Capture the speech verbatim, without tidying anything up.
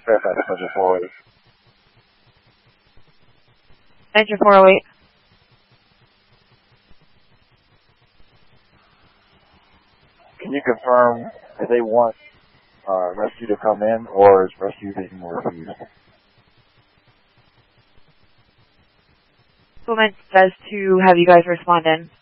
Fairfax Metro four oh eight. Metro four oh eight. Can you confirm if they want uh, rescue to come in, or is rescue being refused? Woman says to have you guys respond in.